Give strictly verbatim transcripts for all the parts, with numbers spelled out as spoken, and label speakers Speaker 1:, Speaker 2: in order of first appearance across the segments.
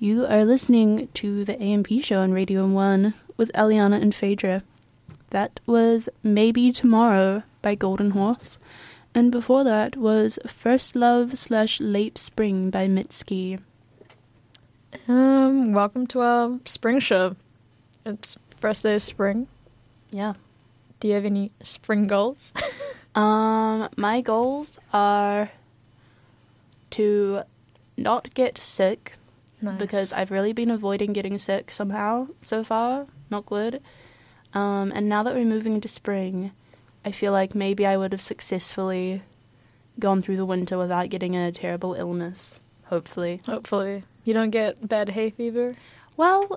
Speaker 1: You are listening to the A M P show on Radio one with Eliana and Phaedra. That was Maybe Tomorrow by Golden Horse. And before that was First Love slash Late Spring by Mitski.
Speaker 2: Um, welcome to our spring show. It's first day of spring.
Speaker 1: Yeah.
Speaker 2: Do you have any spring goals?
Speaker 1: um, my goals are to not get sick.
Speaker 2: Nice.
Speaker 1: Because I've really been avoiding getting sick somehow so far. Not good. Um, and now that we're moving into spring, I feel like maybe I would have successfully gone through the winter without getting a terrible illness. Hopefully.
Speaker 2: Hopefully. You don't get bad hay fever?
Speaker 1: Well,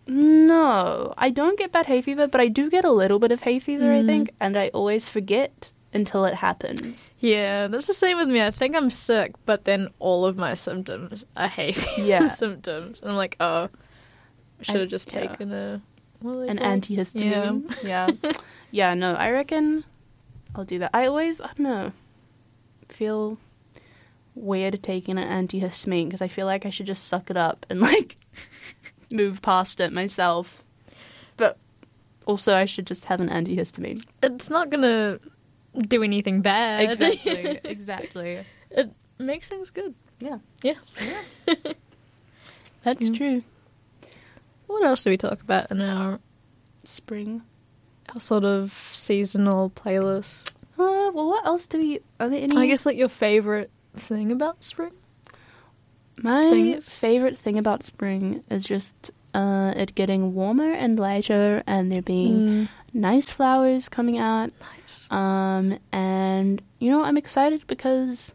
Speaker 1: no. I don't get bad hay fever, but I do get a little bit of hay fever, mm. I think. And I always forget until it happens.
Speaker 2: Yeah, that's the same with me. I think I'm sick, but then all of my symptoms are hay fever
Speaker 1: yeah.
Speaker 2: symptoms. And I'm like, oh, I should have just
Speaker 1: yeah.
Speaker 2: taken a...
Speaker 1: An antihistamine. Yeah. yeah. Yeah, no, I reckon I'll do that. I always, I don't know, feel weird taking an antihistamine because I feel like I should just suck it up and, like, move past it myself. But also I should just have an antihistamine.
Speaker 2: It's not going to do anything bad.
Speaker 1: Exactly, exactly.
Speaker 2: It makes things good.
Speaker 1: Yeah.
Speaker 2: Yeah.
Speaker 1: yeah. That's
Speaker 2: yeah.
Speaker 1: true.
Speaker 2: What else do we talk about in our
Speaker 1: spring?
Speaker 2: Our sort of seasonal playlist.
Speaker 1: Uh, well, what else do we... Are there any...
Speaker 2: I guess, like, your favourite thing about spring?
Speaker 1: My
Speaker 2: Things?
Speaker 1: favourite thing about spring is just uh, it getting warmer and lighter and there being
Speaker 2: mm.
Speaker 1: nice flowers coming out.
Speaker 2: Nice.
Speaker 1: Um, and, you know, I'm excited because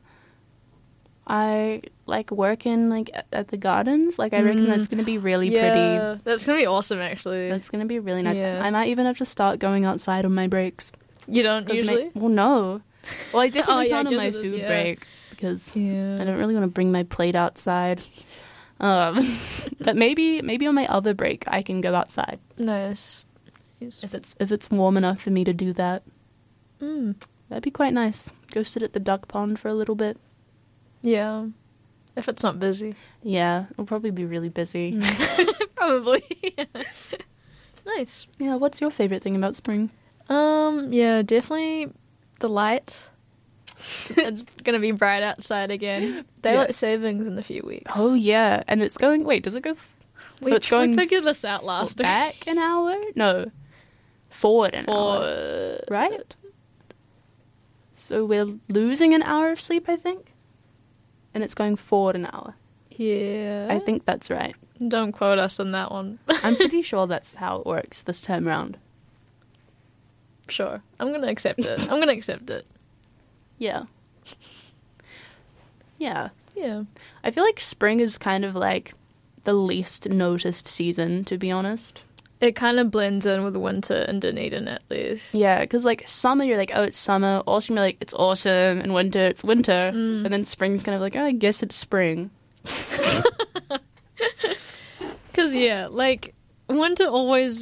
Speaker 1: I, like, work in, like, at, at the gardens. Like, I reckon
Speaker 2: mm.
Speaker 1: that's going to be really
Speaker 2: yeah,
Speaker 1: pretty.
Speaker 2: That's going to be awesome, actually.
Speaker 1: That's going to be really nice.
Speaker 2: Yeah.
Speaker 1: I might even have to start going outside on my breaks.
Speaker 2: You don't usually?
Speaker 1: My, well, no. Well, I definitely
Speaker 2: oh, yeah,
Speaker 1: can't
Speaker 2: I
Speaker 1: on my
Speaker 2: is,
Speaker 1: food
Speaker 2: yeah.
Speaker 1: break because
Speaker 2: yeah.
Speaker 1: I don't really want to bring my plate outside. Um, but maybe maybe on my other break I can go outside.
Speaker 2: Nice. nice.
Speaker 1: If it's if it's warm enough for me to do that.
Speaker 2: Mm.
Speaker 1: That'd be quite nice. Go sit at the duck pond for a little bit.
Speaker 2: Yeah. If it's not busy.
Speaker 1: Yeah, it'll probably be really busy.
Speaker 2: Mm. Probably. Nice.
Speaker 1: Yeah, what's your favourite thing about spring?
Speaker 2: Um, yeah, definitely the light. It's, it's gonna be bright outside again. Daylight
Speaker 1: yes.
Speaker 2: savings in a few weeks.
Speaker 1: Oh yeah, and it's going. Wait, does it go? F-
Speaker 2: we,
Speaker 1: so it's going.
Speaker 2: We figured this out last week.
Speaker 1: Back an hour? No, forward an
Speaker 2: For,
Speaker 1: hour. Right. So we're losing an hour of sleep, I think, and it's going forward an hour.
Speaker 2: Yeah,
Speaker 1: I think that's right.
Speaker 2: Don't quote us on that one.
Speaker 1: I'm pretty sure that's how it works this time round.
Speaker 2: Sure, I'm gonna accept it. I'm gonna accept it.
Speaker 1: Yeah. Yeah.
Speaker 2: Yeah.
Speaker 1: I feel like spring is kind of like the least noticed season, to be honest.
Speaker 2: It kind of blends in with winter in Dunedin, at least.
Speaker 1: Yeah, because like summer, you're like, oh, it's summer. Autumn, you're like, it's autumn. And winter, it's winter.
Speaker 2: Mm.
Speaker 1: And then spring's kind of like, oh, I guess it's spring.
Speaker 2: Because, yeah, like, winter always,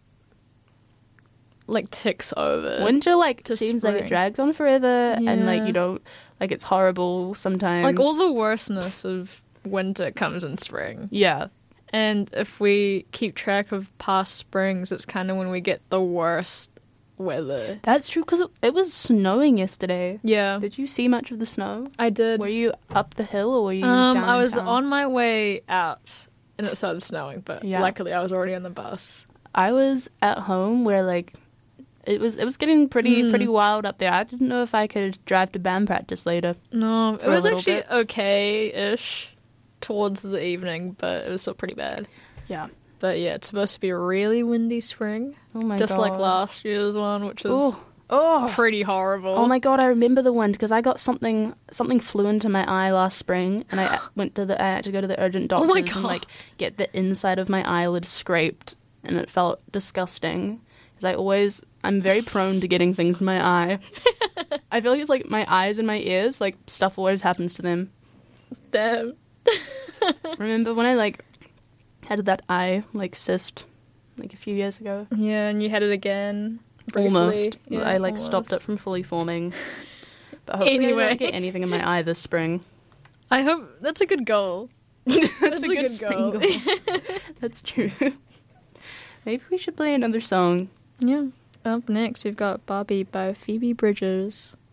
Speaker 2: like, ticks over.
Speaker 1: Winter, like,
Speaker 2: to
Speaker 1: seems
Speaker 2: spring.
Speaker 1: like it drags on forever.
Speaker 2: Yeah.
Speaker 1: And, like, you don't, like, it's horrible sometimes.
Speaker 2: Like, all the worstness of winter comes in spring.
Speaker 1: Yeah.
Speaker 2: And if we keep track of past springs, it's kind of when we get the worst weather.
Speaker 1: That's true, because it, it was snowing yesterday.
Speaker 2: Yeah.
Speaker 1: Did you see much of the snow?
Speaker 2: I did.
Speaker 1: Were you up the hill or were you
Speaker 2: um,
Speaker 1: downtown?
Speaker 2: I was on my way out and it started snowing, but
Speaker 1: Yeah.
Speaker 2: luckily I was already on the bus.
Speaker 1: I was at home where, like, it was it was getting pretty
Speaker 2: Mm.
Speaker 1: pretty wild up there. I didn't know if I could drive to band practice later.
Speaker 2: No, it
Speaker 1: For a
Speaker 2: was
Speaker 1: little
Speaker 2: actually
Speaker 1: bit.
Speaker 2: okay-ish towards the evening, but it was still pretty bad.
Speaker 1: Yeah.
Speaker 2: But yeah, it's supposed to be a really windy spring.
Speaker 1: Oh my
Speaker 2: just
Speaker 1: god.
Speaker 2: like last year's one, which was
Speaker 1: Oh. Oh.
Speaker 2: pretty horrible.
Speaker 1: Oh my god, I remember the wind because I got something something flew into my eye last spring and I went to the I had to go to the urgent
Speaker 2: Oh
Speaker 1: doctors
Speaker 2: my
Speaker 1: and
Speaker 2: God.
Speaker 1: like get the inside of my eyelid scraped and it felt disgusting because I always I'm very prone to getting things in my eye. I feel like it's like my eyes and my ears, like stuff always happens to them.
Speaker 2: Damn.
Speaker 1: Remember when I like had that eye like cyst like a few years ago?
Speaker 2: Yeah, and you had it again. Briefly.
Speaker 1: Almost.
Speaker 2: Yeah,
Speaker 1: I like
Speaker 2: almost.
Speaker 1: stopped it from fully forming. But hopefully
Speaker 2: Anyway.
Speaker 1: I don't get anything in my eye this spring.
Speaker 2: I hope that's a good goal.
Speaker 1: That's That's,
Speaker 2: That's
Speaker 1: a,
Speaker 2: a
Speaker 1: good,
Speaker 2: good
Speaker 1: spring
Speaker 2: goal.
Speaker 1: goal. That's true. Maybe we should play another song.
Speaker 2: Yeah. Up next, we've got Barbie by Phoebe Bridgers.